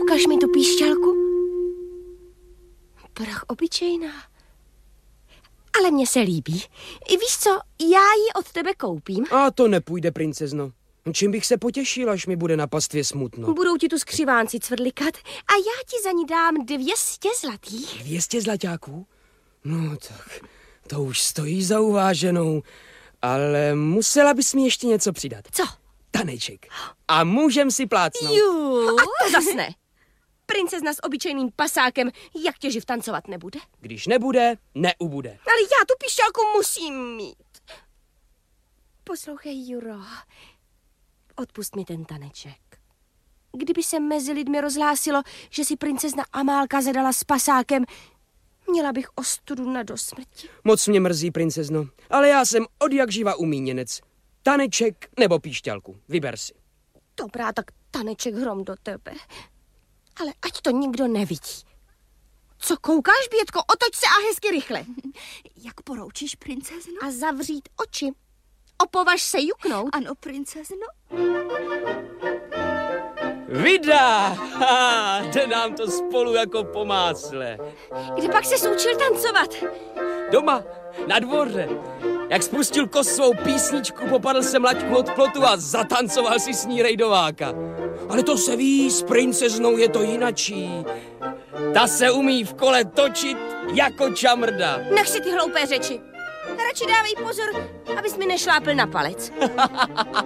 Ukaž mi tu píšťalku. Prach obyčejná. Ale mně se líbí. Víš co, já ji od tebe koupím. A to nepůjde, princezno. Čím bych se potěšil, až mi bude na pastvě smutno? Budou ti tu skřivánci cvrlikat a já ti za ní dám 200 zlatých. 200 zlaťáků? No tak, to už stojí za uváženou. Ale musela bys mi ještě něco přidat. Co? Taneček. A můžem si plácnout. Jo, a to zas ne. Princezna s obyčejným pasákem jak těživ tancovat nebude? Když nebude, neubude. Ale já tu píšťalku musím mít. Poslouchej, Juro. Odpust mi ten taneček. Kdyby se mezi lidmi rozhlásilo, že si princezna Amálka zadala s pasákem, měla bych ostudu na dosmrti. Moc mě mrzí, princezno, ale já jsem odjakživa umíněnec. Taneček nebo píšťalku, vyber si. Dobrá, tak taneček hrom do tebe. Ale ať to nikdo nevidí. Co koukáš, Bětko? Otoč se a hezky rychle. Jak poroučíš, princezno? A zavřít oči. Opovaž se juknout. Ano, princezno. Vida! Ha, jde nám to spolu jako po másle. Kde pak ses učil tancovat? Doma, na dvoře. Jak spustil Kos svou písničku, popadl jsem laťku od plotu a zatancoval si s ní rejdováka. Ale to se ví, s princeznou je to jinačí. Ta se umí v kole točit jako čamrda. Nech si ty hloupé řeči. Radši dávej pozor, abys mi nešlápl na palec.